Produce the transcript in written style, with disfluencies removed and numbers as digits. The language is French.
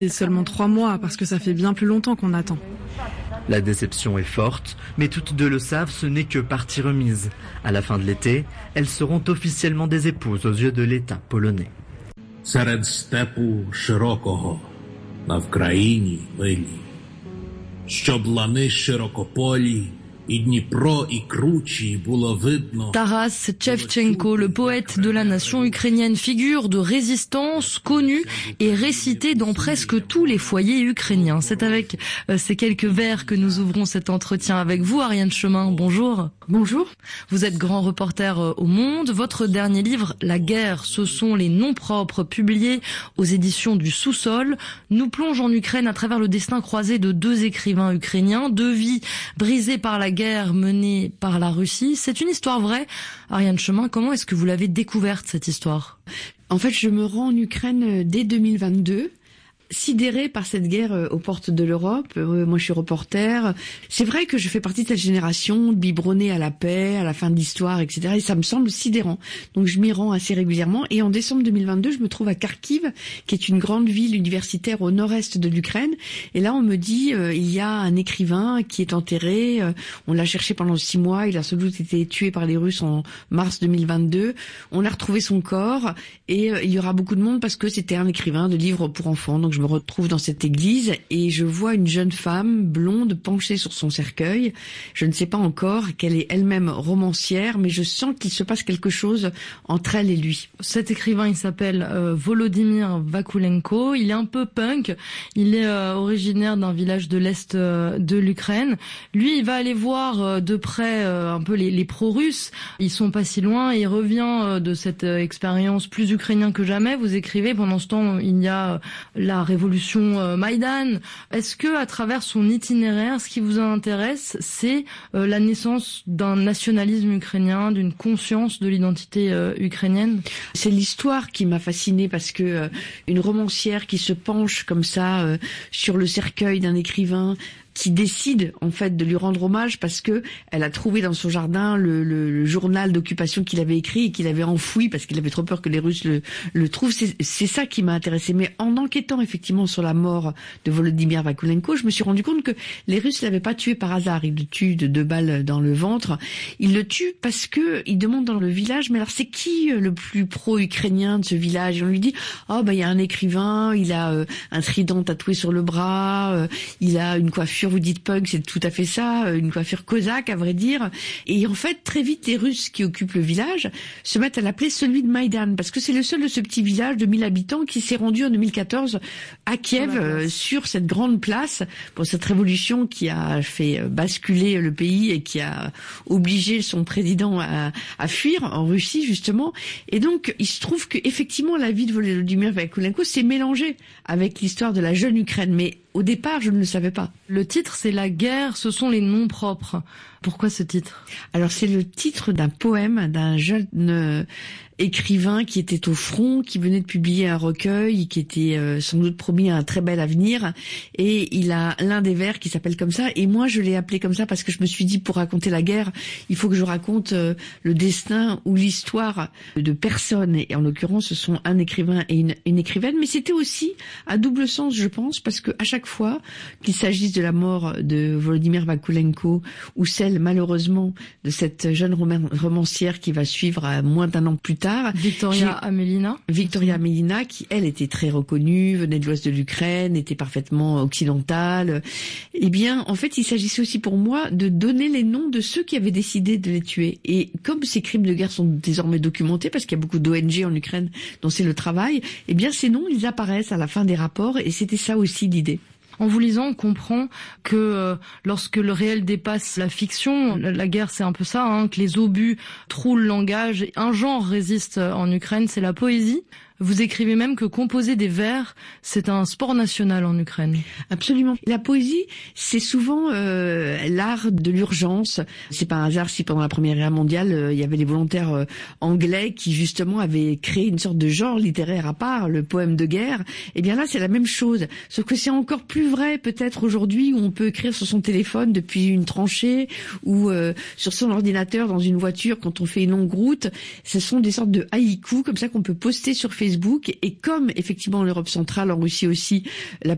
Et seulement 3 mois, parce que ça fait bien plus longtemps qu'on attend. La déception est forte, mais toutes deux le savent, ce n'est que partie remise. À la fin de l'été, elles seront officiellement des épouses aux yeux de l'État polonais. Серед степу широкого, на Вкраїні милій, щоб лани широкополі, і Дніпро, і кручі було видно. Taras Shevchenko, le poète de la nation ukrainienne, figure de résistance connue et récitée dans presque tous les foyers ukrainiens. C'est avec ces quelques vers que nous ouvrons cet entretien avec vous, Ariane Chemin. Bonjour. Bonjour. Vous êtes grand reporter au Monde. Votre dernier livre, La guerre, ce sont les noms propres, publiés aux éditions du Sous-sol, nous plonge en Ukraine à travers le destin croisé de 2 écrivains ukrainiens, 2 vies brisées par la guerre menée par la Russie. C'est une histoire vraie. Ariane Chemin, comment est-ce que vous l'avez découverte, cette histoire ? En fait, je me rends en Ukraine dès 2022. Sidérée par cette guerre aux portes de l'Europe. Moi, je suis reporter. C'est vrai que je fais partie de cette génération biberonnée à la paix, à la fin de l'histoire, etc. Et ça me semble sidérant. Donc, je m'y rends assez régulièrement. Et en décembre 2022, je me trouve à Kharkiv, qui est une grande ville universitaire au nord-est de l'Ukraine. Et là, on me dit, il y a un écrivain qui est enterré. On l'a cherché pendant 6 mois. Il a sans doute été tué par les Russes en mars 2022. On a retrouvé son corps. Et il y aura beaucoup de monde parce que c'était un écrivain de livres pour enfants. Donc, je me retrouve dans cette église et je vois une jeune femme blonde penchée sur son cercueil. Je ne sais pas encore qu'elle est elle-même romancière, mais je sens qu'il se passe quelque chose entre elle et lui. Cet écrivain, il s'appelle Volodymyr Vakulenko. Il est un peu punk. Il est originaire d'un village de l'est de l'Ukraine. Lui, il va aller voir de près un peu les pro-russes. Ils sont pas si loin. Il revient de cette expérience plus ukrainienne que jamais. Vous écrivez, pendant ce temps, il y a la révolution Maïdan. Est-ce que, à travers son itinéraire, ce qui vous intéresse, c'est la naissance d'un nationalisme ukrainien, d'une conscience de l'identité ukrainienne ? C'est l'histoire qui m'a fascinée parce que une romancière qui se penche comme ça sur le cercueil d'un écrivain, qui décide en fait de lui rendre hommage parce que elle a trouvé dans son jardin le journal d'occupation qu'il avait écrit et qu'il avait enfoui parce qu'il avait trop peur que les Russes le trouvent. C'est ça qui m'a intéressée. Mais en enquêtant effectivement sur la mort de Volodymyr Vakulenko, je me suis rendu compte que les Russes l'avaient pas tué par hasard. Ils le tuent de 2 balles dans le ventre. Ils le tuent parce que ils demandent dans le village, mais alors c'est qui le plus pro-ukrainien de ce village? Et on lui dit, il y a un écrivain, il a un trident tatoué sur le bras, il a une coiffure, vous dites punk, c'est tout à fait ça, une coiffure cosaque à vrai dire. Et en fait, très vite, les Russes qui occupent le village se mettent à l'appeler celui de Maïdan, parce que c'est le seul de ce petit village de 1000 habitants qui s'est rendu en 2014 à Kiev, sur cette grande place, pour cette révolution qui a fait basculer le pays et qui a obligé son président à fuir en Russie, justement. Et donc, il se trouve que effectivement, la vie de Volodymyr Vakulenko s'est mélangée avec l'histoire de la jeune Ukraine, mais au départ, je ne le savais pas. Le titre, c'est La guerre, ce sont les noms propres. Pourquoi ce titre ? Alors, c'est le titre d'un poème d'un jeune écrivain qui était au front, qui venait de publier un recueil, qui était sans doute promis un très bel avenir. Et il a l'un des vers qui s'appelle comme ça. Et moi, je l'ai appelé comme ça parce que je me suis dit, pour raconter la guerre, il faut que je raconte le destin ou l'histoire de personnes. Et en l'occurrence, ce sont un écrivain et une écrivaine. Mais c'était aussi à double sens, je pense, parce que à chaque fois qu'il s'agisse de la mort de Volodymyr Vakulenko ou celle, malheureusement, de cette jeune romancière qui va suivre à moins d'1 an plus tard, Victoria Amelina, qui, elle, était très reconnue, venait de l'ouest de l'Ukraine, était parfaitement occidentale. Eh bien, en fait, il s'agissait aussi pour moi de donner les noms de ceux qui avaient décidé de les tuer. Et comme ces crimes de guerre sont désormais documentés, parce qu'il y a beaucoup d'ONG en Ukraine dont c'est le travail, eh bien, ces noms, ils apparaissent à la fin des rapports, et c'était ça aussi l'idée. En vous lisant, on comprend que lorsque le réel dépasse la fiction, la guerre c'est un peu ça, que les obus trouent le langage. Un genre résiste en Ukraine, c'est la poésie. Vous écrivez même que composer des vers, c'est un sport national en Ukraine. Absolument. La poésie, c'est souvent l'art de l'urgence. C'est pas un hasard si pendant la Première Guerre mondiale, il y avait les volontaires anglais qui justement avaient créé une sorte de genre littéraire à part, le poème de guerre. Et bien là, c'est la même chose. Sauf que c'est encore plus vrai peut-être aujourd'hui où on peut écrire sur son téléphone depuis une tranchée ou sur son ordinateur dans une voiture quand on fait une longue route. Ce sont des sortes de haïkus comme ça qu'on peut poster sur Facebook. Et comme effectivement en Europe centrale, en Russie aussi, la